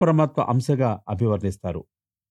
పరమాత్మ అంశగా అభివర్ణిస్తారు.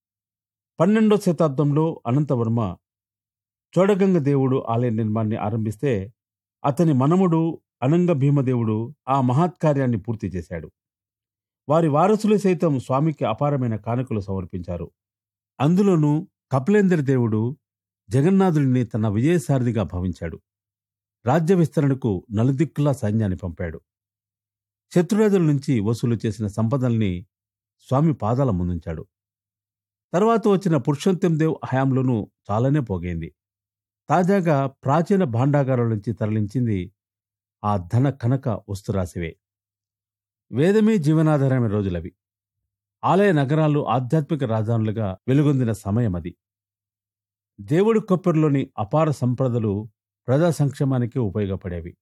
12వ శతాబ్దంలో అనంతవర్మ చోడగంగ దేవుడు ఆలయ నిర్మాణాన్ని ఆరంభిస్తే అతని మనముడు అనంగ భీమదేవుడు ఆ మహత్కార్యాన్ని పూర్తి చేశాడు. వారి వారసులు సైతం స్వామికి అపారమైన కానుకలు సమర్పించారు. అందులోనూ కపిలేంద్ర దేవుడు జగన్నాథుడిని తన విజయసారథిగా భావించాడు. రాజ్య విస్తరణకు నలుదిక్కులా సైన్యాన్ని పంపాడు. శత్రురాజుల నుంచి వసూలు చేసిన సంపదల్ని స్వామి పాదాల ముందుంచాడు. తర్వాత వచ్చిన పురుషోత్తం దేవ్ హయాంలోనూ చాలానే పోగైంది. తాజాగా ప్రాచీన భాండాగారాల నుంచి తరలించింది ఆ ధన కనక వస్తురాశివే. వేదమే జీవనాధారమైన రోజులవి. ఆలయ నగరాలు ఆధ్యాత్మిక రాజధానులుగా వెలుగొందిన సమయం అది. దేవుడి కొప్పరిలోని అపార సంపదలు ప్రజా సంక్షేమానికి ఉపయోగపడేవి.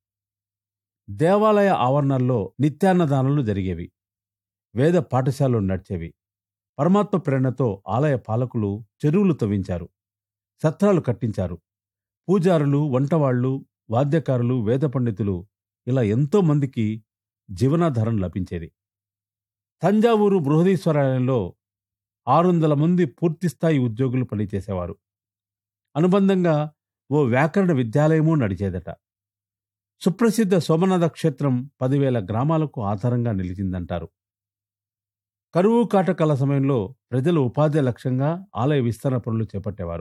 దేవాలయ ఆవరణాల్లో నిత్యాన్నదానాలు జరిగేవి. వేద పాఠశాలలు నడిచేవి. పరమాత్మ ప్రేరణతో ఆలయ పాలకులు చెరువులు తవ్వించారు, సత్రాలు కట్టించారు. పూజారులు, వంటవాళ్లు, వాద్యకారులు, వేద పండితులు ఇలా ఎంతో మందికి జీవనాధారం లభించేది. తంజావూరు బృహదీశ్వరాలయంలో 600 మంది పూర్తిస్థాయి ఉద్యోగులు పనిచేసేవారు. అనుబంధంగా ఓ వ్యాకరణ విద్యాలయమూ నడిచేదట. సుప్రసిద్ధ సోమనాథ క్షేత్రం 10,000 గ్రామాలకు ఆధారంగా నిలిచిందంటారు. కరువు కాటకాల సమయంలో ప్రజలు ఉపాధి లక్ష్యంగా ఆలయ విస్తరణ పనులు చేపట్టేవారు.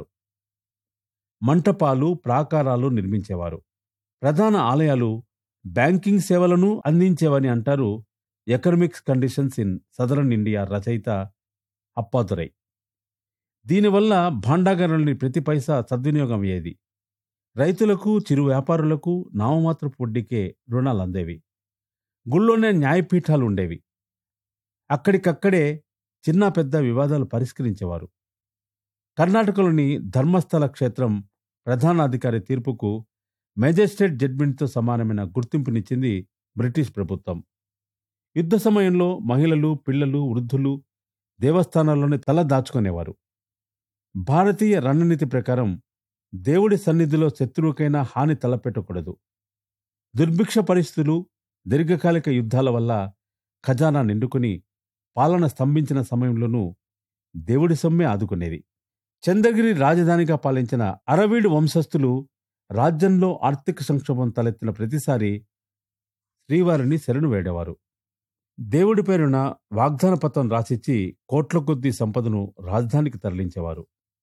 మంటపాలు, ప్రాకారాలు నిర్మించేవారు. ప్రధాన ఆలయాలు బ్యాంకింగ్ సేవలను అందించేవని అంటారు economics conditions in southern India రచయిత అప్పాదురై. దీనివల్ల భాండాగారంలోని ప్రతి పైసా సద్వినియోగం అయ్యేది. రైతులకు, చిరు వ్యాపారులకు నామమాత్రపు వడ్డీకే రుణాలు అందేవి. గుళ్ళోనే న్యాయపీఠాలు ఉండేవి. అక్కడికక్కడే చిన్న పెద్ద వివాదాలు పరిష్కరించేవారు. కర్ణాటకలోని ధర్మస్థల క్షేత్రం ప్రధానాధికారి తీర్పుకు మేజిస్ట్రేట్ జడ్జిమెంట్తో సమానమైన గుర్తింపునిచ్చింది బ్రిటిష్ ప్రభుత్వం. యుద్ధ సమయంలో మహిళలు, పిల్లలు, వృద్ధులు దేవస్థానాల్లోనే తల దాచుకునేవారు. భారతీయ రణనీతి ప్రకారం దేవుడి సన్నిధిలో శత్రువుకైనా హాని తలపెట్టకూడదు. దుర్భిక్ష పరిస్థితులు, దీర్ఘకాలిక యుద్ధాల వల్ల ఖజానా నిండుకుని పాలన స్తంభించిన సమయంలోనూ దేవుడి సొమ్మే ఆదుకునేది. చంద్రగిరి రాజధానిగా పాలించిన అరవీడు వంశస్థులు రాజ్యంలో ఆర్థిక సంక్షోభం తలెత్తిన ప్రతిసారి శ్రీవారిని శరణు వేడేవారు. దేవుడి పేరున వాగ్దాన పత్రం రాసిచ్చి కోట్ల కొద్దీ సంపదను రాజధానికి తరలించేవారు.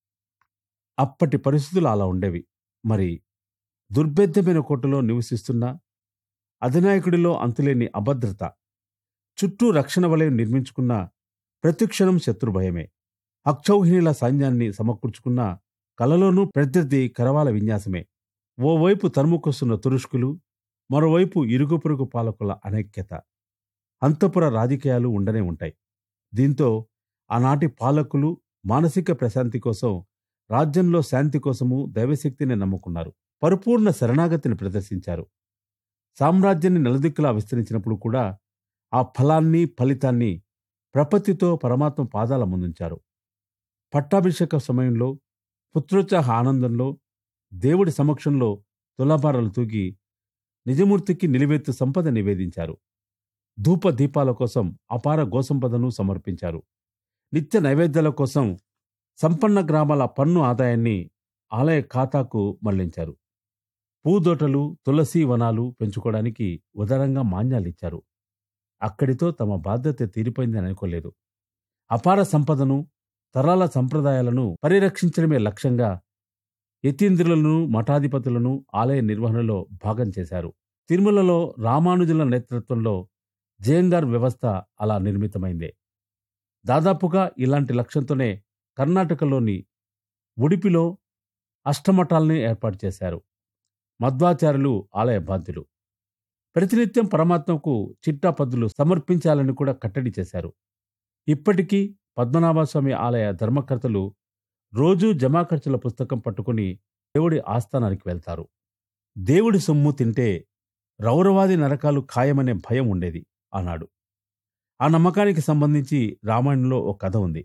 అప్పటి పరిస్థితులు అలా ఉండేవి. మరి దుర్భేద్యమైన కోటలో నివసిస్తున్న అధినాయకుడిలో అంతులేని అభద్రత, చుట్టూ రక్షణ వలయం నిర్మించుకున్న ప్రతిక్షణం శత్రుభయమే. అక్షౌహిణీల సైన్యాన్ని సమకూర్చుకున్న కలలోనూ ప్రత్యర్థి కరవాల విన్యాసమే. ఓవైపు తరుముకొస్తున్న తురుష్కులు, మరోవైపు ఇరుగు పొరుగు పాలకుల అనైక్యత, అంతఃపుర రాజకీయాలు ఉండనే ఉంటాయి. దీంతో ఆనాటి పాలకులు మానసిక ప్రశాంతి కోసం, రాజ్యంలో శాంతి కోసము దైవశక్తిని నమ్ముకున్నారు. పరిపూర్ణ శరణాగతిని ప్రదర్శించారు. సామ్రాజ్యాన్ని నలుదిక్కులా విస్తరించినప్పుడు కూడా ఆ ఫలాన్ని, ఫలితాన్ని ప్రపత్తితో పరమాత్మ పాదాల ముందుంచారు. పట్టాభిషేక సమయంలో పుత్రోత్సాహ ఆనందంలో దేవుడి సమక్షంలో తులాభారాలు తూగి నిజమూర్తికి నిలువెత్తు సంపద నివేదించారు. ధూప దీపాల కోసం అపార గోసంపదను సమర్పించారు. నిత్య నైవేద్యాల కోసం సంపన్న గ్రామాల పన్ను ఆదాయాన్ని ఆలయ ఖాతాకు మళ్లించారు. పూదోటలు, తులసి వనాలు పెంచుకోవడానికి ఉదారంగా మాన్యాలిచ్చారు. అక్కడితో తమ బాధ్యత తీరిపోయిందని అనుకోలేదు. అపార సంపదను, తరాల సంప్రదాయాలను పరిరక్షించడమే లక్ష్యంగా యతీంద్రులను, మఠాధిపతులను ఆలయ నిర్వహణలో భాగం చేశారు. తిరుమలలో రామానుజుల నేతృత్వంలో జయంగార్ వ్యవస్థ అలా నిర్మితమైందే. దాదాపుగా ఇలాంటి లక్ష్యంతోనే కర్ణాటకలోని ఉడిపిలో అష్టమఠాల్ని ఏర్పాటు చేశారు. మధ్వాచార్యులు ఆలయ బాధ్యులు. ప్రతినిత్యం పరమాత్మకు చిట్టాపద్దులు సమర్పించాలని కూడా కట్టడి చేశారు. ఇప్పటికీ పద్మనాభస్వామి ఆలయ ధర్మకర్తలు రోజూ జమా ఖర్చుల పుస్తకం పట్టుకుని దేవుడి ఆస్థానానికి వెళ్తారు. దేవుడి సొమ్ము తింటే రౌరవాది నరకాలు ఖాయమనే భయం ఉండేది ఆనాడు. ఆ నమ్మకానికి సంబంధించి రామాయణంలో ఓ కథ ఉంది.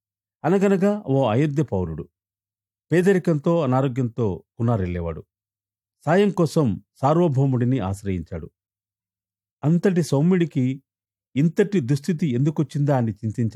అనగనగా ఓ అయోధ్య పౌరుడు పేదరికంతో, అనారోగ్యంతో కునారెళ్ళేవాడు. సాయం కోసం సార్వభౌముడిని ఆశ్రయించాడు. అంతటి సౌమ్యుడికి ఇంతటి దుస్థితి ఎందుకొచ్చిందా అని చింతించారు.